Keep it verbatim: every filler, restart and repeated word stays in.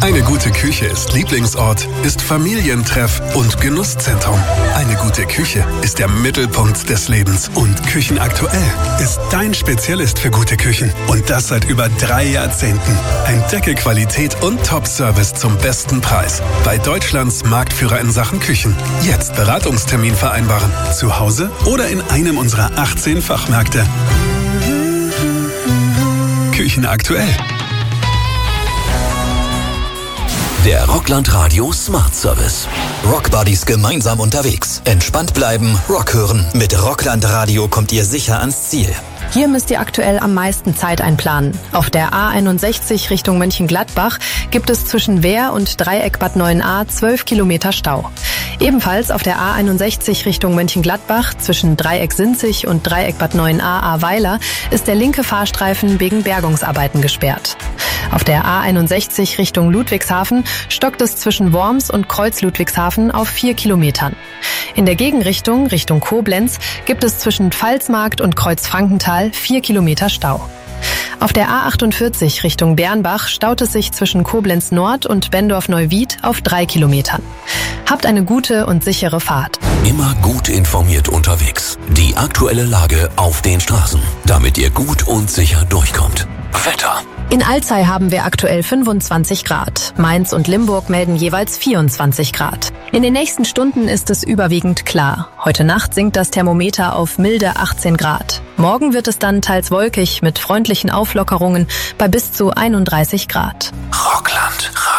Eine gute Küche ist Lieblingsort, ist Familientreff und Genusszentrum. Eine gute Küche ist der Mittelpunkt des Lebens. Und Küchenaktuell ist dein Spezialist für gute Küchen. Und das seit über drei Jahrzehnten. Entdecke Qualität und Top-Service zum besten Preis. Bei Deutschlands Marktführer in Sachen Küchen. Jetzt Beratungstermin vereinbaren. Zu Hause oder in einem unserer achtzehn Fachmärkte. Küchenaktuell. Der Rockland Radio Smart Service. Rockbuddies gemeinsam unterwegs. Entspannt bleiben, Rock hören. Mit Rockland Radio kommt ihr sicher ans Ziel. Hier müsst ihr aktuell am meisten Zeit einplanen. Auf der A einundsechzig Richtung Mönchengladbach gibt es zwischen Wehr und Dreieck Bad neuen-Ahr zwölf Kilometer Stau. Ebenfalls auf der A einundsechzig Richtung Mönchengladbach zwischen Dreieck Sinzig und Dreieck Bad neuen-Ahr-Ahrweiler ist der linke Fahrstreifen wegen Bergungsarbeiten gesperrt. Auf der A einundsechzig Richtung Ludwigshafen stockt es zwischen Worms und Kreuz Ludwigshafen auf vier Kilometern. In der Gegenrichtung, Richtung Koblenz, gibt es zwischen Pfalzmarkt und Kreuz Frankenthal vier Kilometer Stau. Auf der A achtundvierzig Richtung Bernbach staut es sich zwischen Koblenz Nord und Bendorf-Neuwied auf drei Kilometern. Habt eine gute und sichere Fahrt. Immer gut informiert unterwegs. Die aktuelle Lage auf den Straßen, damit ihr gut und sicher durchkommt. Wetter. In Alzey haben wir aktuell fünfundzwanzig Grad. Mainz und Limburg melden jeweils vierundzwanzig Grad. In den nächsten Stunden ist es überwiegend klar. Heute Nacht sinkt das Thermometer auf milde achtzehn Grad. Morgen wird es dann teils wolkig mit freundlichen Auflockerungen bei bis zu einunddreißig Grad. Rockland Radio.